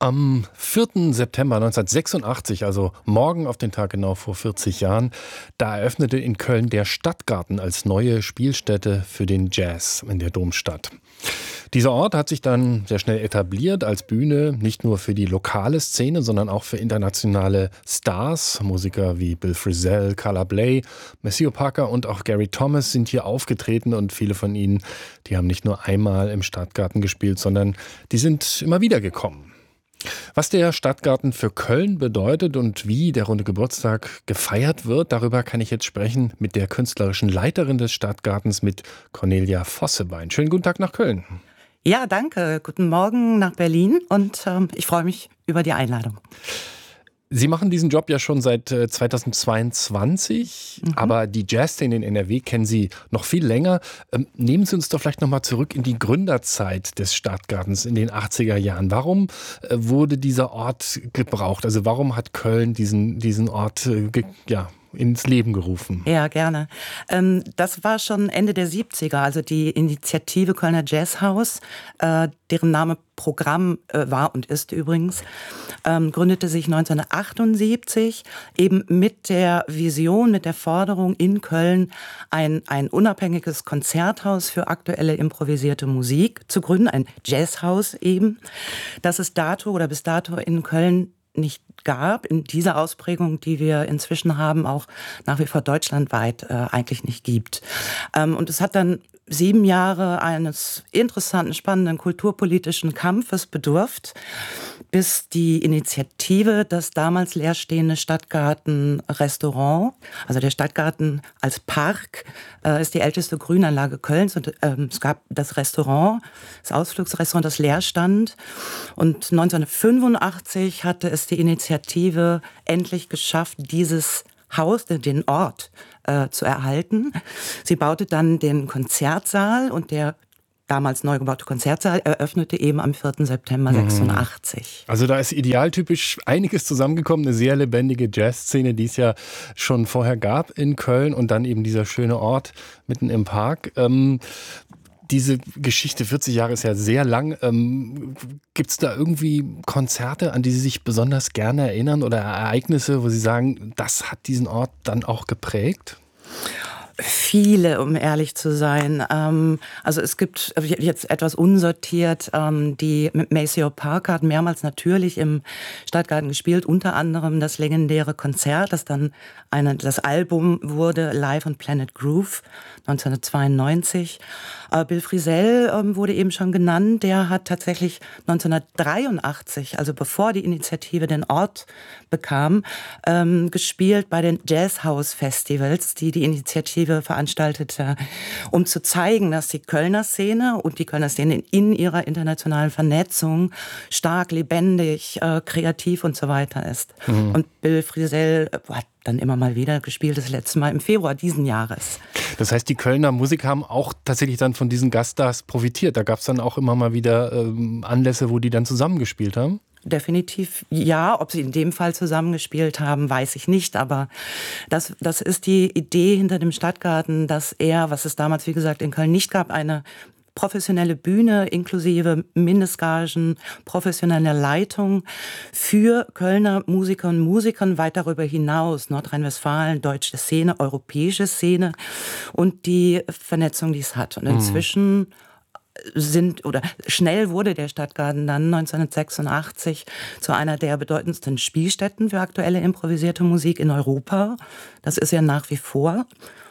Am 4. September 1986, also morgen auf den Tag genau vor 40 Jahren, da eröffnete in Köln der Stadtgarten als neue Spielstätte für den Jazz in der Domstadt. Dieser Ort hat sich dann sehr schnell etabliert als Bühne, nicht nur für die lokale Szene, sondern auch für internationale Stars. Musiker wie Bill Frisell, Carla Bley, Maceo Parker und auch Gary Thomas sind hier aufgetreten und viele von ihnen, die haben nicht nur einmal im Stadtgarten gespielt, sondern die sind immer wieder gekommen. Was der Stadtgarten für Köln bedeutet und wie der runde Geburtstag gefeiert wird, darüber kann ich jetzt sprechen mit der künstlerischen Leiterin des Stadtgartens, mit Cornelia Vossebein. Schönen guten Tag nach Köln. Ja, danke. Guten Morgen nach Berlin und ich freue mich über die Einladung. Sie machen diesen Job ja schon seit 2022, aber die Jazzszene in NRW kennen Sie noch viel länger. Nehmen Sie uns doch vielleicht nochmal zurück in die Gründerzeit des Stadtgartens in den 80er Jahren. Warum wurde dieser Ort gebraucht? Also warum hat Köln diesen Ort ins Leben gerufen? Ja, gerne. Das war schon Ende der 70er, also die Initiative Kölner Jazzhaus, deren Name Programm war und ist übrigens, gründete sich 1978 eben mit der Vision, mit der Forderung in Köln ein unabhängiges Konzerthaus für aktuelle improvisierte Musik zu gründen, ein Jazzhaus eben, das es bis dato in Köln nicht gab, in dieser Ausprägung, die wir inzwischen haben, auch nach wie vor deutschlandweit eigentlich nicht gibt. Und es hat dann 7 Jahre eines interessanten, spannenden kulturpolitischen Kampfes bedurft, bis die Initiative, das damals leerstehende Stadtgarten-Restaurant, also der Stadtgarten als Park, ist die älteste Grünanlage Kölns und es gab das Restaurant, das Ausflugsrestaurant, das leer stand. Und 1985 hatte es die Initiative endlich geschafft, dieses Haus, den Ort zu erhalten. Sie baute dann den Konzertsaal und der damals neu gebaute Konzertsaal eröffnete eben am 4. September 86. Also da ist idealtypisch einiges zusammengekommen, eine sehr lebendige Jazzszene, die es ja schon vorher gab in Köln und dann eben dieser schöne Ort mitten im Park. Diese Geschichte, 40 Jahre ist ja sehr lang. Gibt es da irgendwie Konzerte, an die Sie sich besonders gerne erinnern oder Ereignisse, wo Sie sagen, das hat diesen Ort dann auch geprägt? Viele, um ehrlich zu sein. Also es gibt jetzt etwas unsortiert, die Maceo Parker hat mehrmals natürlich im Stadtgarten gespielt, unter anderem das legendäre Konzert, das dann das Album wurde, Live on Planet Groove, 1992. Bill Frisell wurde eben schon genannt, der hat tatsächlich 1983, also bevor die Initiative den Ort bekam, gespielt bei den Jazzhouse-Festivals, die Initiative veranstaltete, um zu zeigen, dass die Kölner Szene und die Kölner Szene in ihrer internationalen Vernetzung stark, lebendig, kreativ und so weiter ist. Und Bill Frisell hat dann immer mal wieder gespielt, das letzte Mal im Februar diesen Jahres. Das heißt, die Kölner Musiker haben auch tatsächlich dann von diesen Gaststars profitiert. Da gab es dann auch immer mal wieder Anlässe, wo die dann zusammengespielt haben? Definitiv ja. Ob sie in dem Fall zusammengespielt haben, weiß ich nicht. Aber das ist die Idee hinter dem Stadtgarten, dass er, was es damals, wie gesagt, in Köln nicht gab, eine professionelle Bühne inklusive Mindestgagen, professionelle Leitung für Kölner Musiker und Musikern weit darüber hinaus, Nordrhein-Westfalen, deutsche Szene, europäische Szene und die Vernetzung, die es hat. Und inzwischen schnell wurde der Stadtgarten dann 1986 zu einer der bedeutendsten Spielstätten für aktuelle improvisierte Musik in Europa. Das ist ja nach wie vor.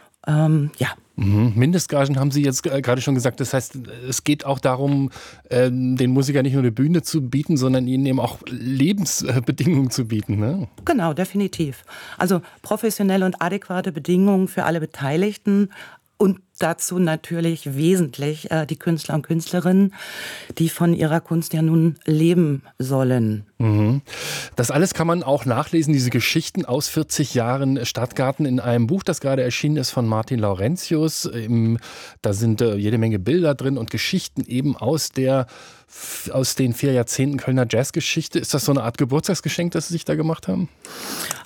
Mindestgagen haben Sie jetzt gerade schon gesagt. Das heißt, es geht auch darum, den Musikern nicht nur eine Bühne zu bieten, sondern ihnen eben auch Lebensbedingungen zu bieten, ne? Genau, definitiv. Also professionelle und adäquate Bedingungen für alle Beteiligten. Und dazu natürlich wesentlich die Künstler und Künstlerinnen, die von ihrer Kunst ja nun leben sollen. Das alles kann man auch nachlesen, diese Geschichten aus 40 Jahren Stadtgarten in einem Buch, das gerade erschienen ist von Martin Laurentius. Da sind jede Menge Bilder drin und Geschichten eben aus den 4 Jahrzehnten Kölner Jazzgeschichte. Ist das so eine Art Geburtstagsgeschenk, das Sie sich da gemacht haben?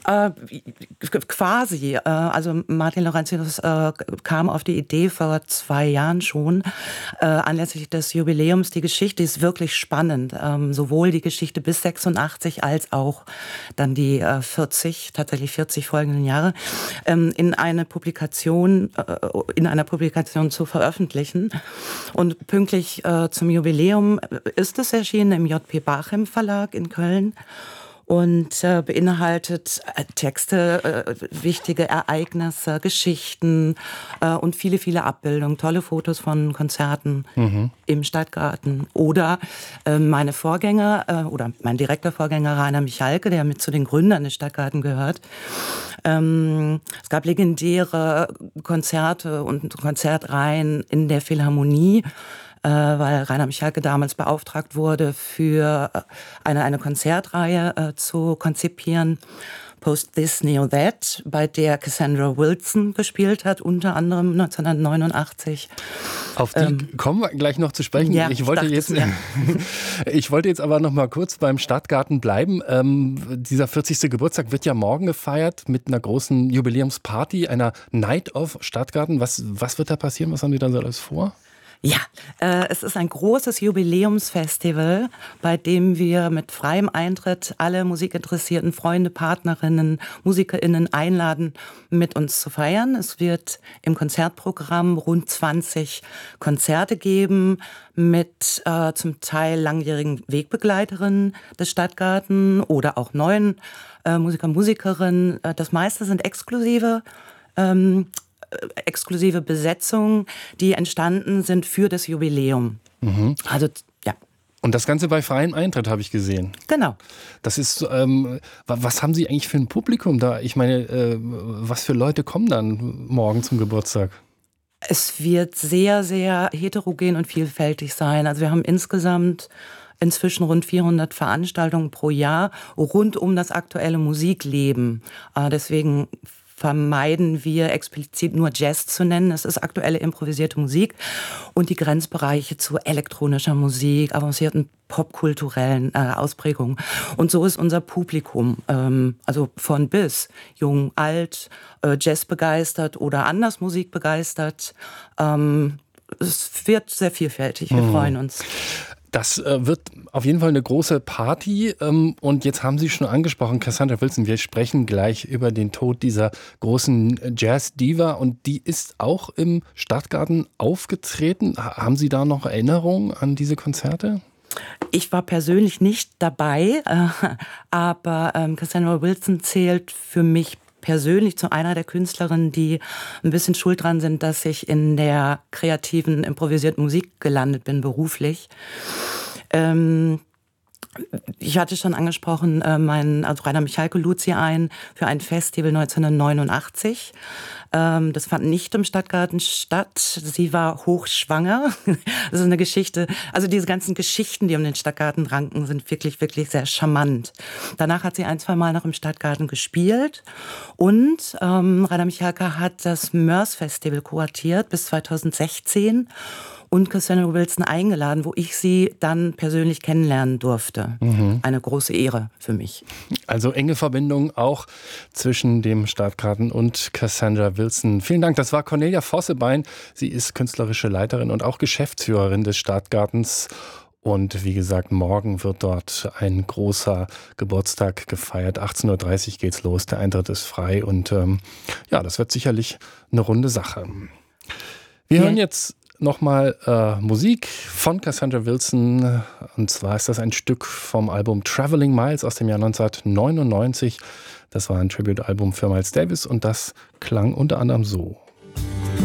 Quasi. Also Martin Laurentius kam auf die Idee vor 2 Jahren schon, anlässlich des Jubiläums. Die Geschichte ist wirklich spannend. Sowohl die Geschichte bis 86 als auch dann die 40 folgenden Jahre in einer Publikation zu veröffentlichen. Und pünktlich zum Jubiläum ist es erschienen im J.P. Bachem Verlag in Köln. Und beinhaltet Texte, wichtige Ereignisse, Geschichten und viele, viele Abbildungen, tolle Fotos von Konzerten im Stadtgarten. Oder meine Vorgänger oder mein direkter Vorgänger Rainer Michalke, der mit zu den Gründern des Stadtgarten gehört. Es gab legendäre Konzerte und Konzertreihen in der Philharmonie, weil Rainer Michalke damals beauftragt wurde, für eine Konzertreihe zu konzipieren, Post This, Neo That, bei der Cassandra Wilson gespielt hat, unter anderem 1989. Auf die kommen wir gleich noch zu sprechen. Ja, ich wollte jetzt aber noch mal kurz beim Stadtgarten bleiben. Dieser 40. Geburtstag wird ja morgen gefeiert mit einer großen Jubiläumsparty, einer Night of Stadtgarten. Was wird da passieren? Was haben Sie da so alles vor? Ja, es ist ein großes Jubiläumsfestival, bei dem wir mit freiem Eintritt alle musikinteressierten Freunde, Partnerinnen, MusikerInnen einladen, mit uns zu feiern. Es wird im Konzertprogramm rund 20 Konzerte geben mit zum Teil langjährigen Wegbegleiterinnen des Stadtgarten oder auch neuen Musikerinnen. Das meiste sind exklusive Besetzungen, die entstanden sind für das Jubiläum. Also, ja. Und das Ganze bei freiem Eintritt, habe ich gesehen. Genau. Das ist, was haben Sie eigentlich für ein Publikum da? Ich meine, was für Leute kommen dann morgen zum Geburtstag? Es wird sehr, sehr heterogen und vielfältig sein. Also wir haben insgesamt inzwischen rund 400 Veranstaltungen pro Jahr rund um das aktuelle Musikleben. Deswegen vermeiden wir explizit nur Jazz zu nennen. Es ist aktuelle improvisierte Musik und die Grenzbereiche zu elektronischer Musik, avancierten popkulturellen Ausprägungen. Und so ist unser Publikum, also von bis, jung, alt, Jazz begeistert oder anders Musik begeistert. Es wird sehr vielfältig, wir freuen uns. Das wird auf jeden Fall eine große Party. Und jetzt haben Sie schon angesprochen, Cassandra Wilson, wir sprechen gleich über den Tod dieser großen Jazz-Diva. Und die ist auch im Stadtgarten aufgetreten. Haben Sie da noch Erinnerungen an diese Konzerte? Ich war persönlich nicht dabei, aber Cassandra Wilson zählt für mich persönlich zu einer der Künstlerinnen, die ein bisschen schuld dran sind, dass ich in der kreativen, improvisierten Musik gelandet bin, beruflich. Ich hatte schon angesprochen, Rainer Michalke lud sie ein für ein Festival 1989. Das fand nicht im Stadtgarten statt. Sie war hochschwanger. Das ist eine Geschichte. Also diese ganzen Geschichten, die um den Stadtgarten ranken, sind wirklich, wirklich sehr charmant. Danach hat sie 1-2 Mal noch im Stadtgarten gespielt. Und Rainer Michalke hat das Mörs Festival kuratiert bis 2016. Und Cassandra Wilson eingeladen, wo ich sie dann persönlich kennenlernen durfte. Eine große Ehre für mich. Also enge Verbindung auch zwischen dem Stadtgarten und Cassandra Wilson. Vielen Dank, das war Cornelia Vossebein. Sie ist künstlerische Leiterin und auch Geschäftsführerin des Stadtgartens. Und wie gesagt, morgen wird dort ein großer Geburtstag gefeiert. 18:30 Uhr geht's los, der Eintritt ist frei. Und das wird sicherlich eine runde Sache. Wir hören jetzt nochmal Musik von Cassandra Wilson. Und zwar ist das ein Stück vom Album Traveling Miles aus dem Jahr 1999. Das war ein Tribute-Album für Miles Davis und das klang unter anderem so.